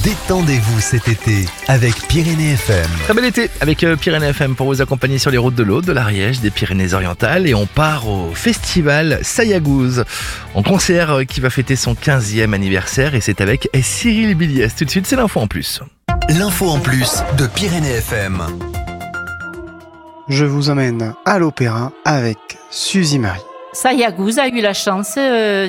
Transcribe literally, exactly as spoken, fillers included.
Détendez-vous cet été avec Pyrénées F M. Très bel été avec euh, Pyrénées F M pour vous accompagner sur les routes de l'Aude, de l'Ariège, des Pyrénées-Orientales, et on part au festival Sayagouz, en concert euh, qui va fêter son quinzième anniversaire, et c'est avec Cyril Billiès. Tout de suite, c'est l'info en plus. L'info en plus de Pyrénées F M. Je vous emmène à l'opéra avec Suzy Marie. Sayagouz a eu la chance euh,